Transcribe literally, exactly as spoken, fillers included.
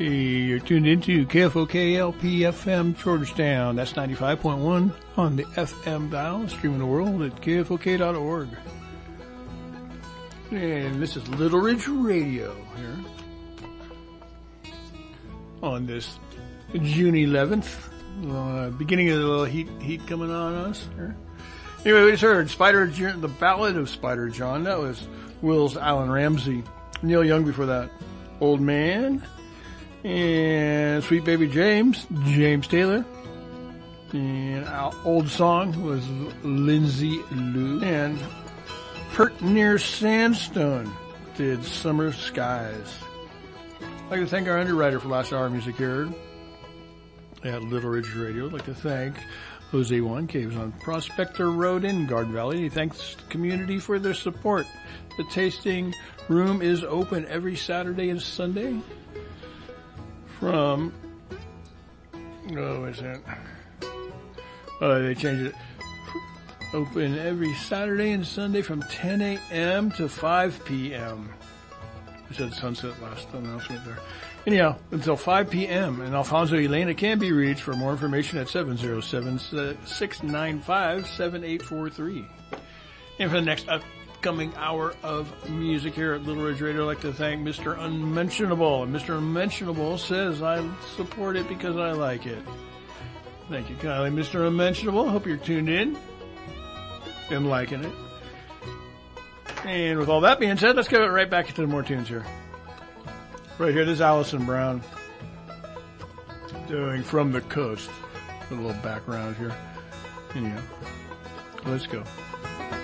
You're tuned into K F O K L P F M Georgetown. That's ninety-five point one on the F M dial, streaming the world at K F O K dot org. And this is Little Ridge Radio here on this June eleventh. Uh, beginning of the little heat heat coming on us here. Anyway, we just heard Spider, the Ballad of Spider John. That was Will's Alan Ramsey. Neil Young before that. Old Man. And Sweet Baby James, James Taylor. And our old song was Lindsay Lou. And Pert Near Sandstone did Summer Skies. I'd like to thank our underwriter for last hour music here at Little Ridge Radio. I'd like to thank Jose Juan Caves on Prospector Road in Garden Valley. He thanks the community for their support. The tasting room is open every Saturday and Sunday. From, oh, what's that? Oh, they changed it. Open every Saturday and Sunday from ten a.m. to five p.m. I said sunset last announcement there. Anyhow, until five p.m. And Alfonso Elena can be reached for more information at seven oh seven, six nine five, seven eight four three. And for the next upcoming hour of music here at Little Ridge Radio, I'd like to thank Mister Unmentionable. And Mister Unmentionable says, I support it because I like it. Thank you kindly, Mister Unmentionable. Hope you're tuned in and liking it. And with all that being said, let's get right back into more tunes here. Right here, this is Alison Brown doing From the Coast. A little background here. Anyhow, let's go.